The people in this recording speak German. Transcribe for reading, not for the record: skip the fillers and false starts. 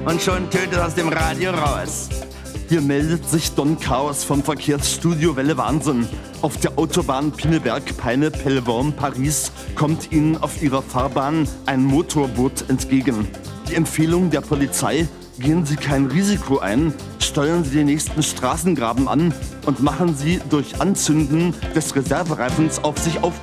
und schon tönt es aus dem Radio raus. Hier meldet sich Don Chaos vom Verkehrsstudio Welle Wahnsinn. Auf der Autobahn Pinneberg-Peine-Pellworm-Paris kommt Ihnen auf Ihrer Fahrbahn ein Motorboot entgegen. Die Empfehlung der Polizei: gehen Sie kein Risiko ein, steuern Sie den nächsten Straßengraben an und machen Sie durch Anzünden des Reservereifens auf sich aufmerksam.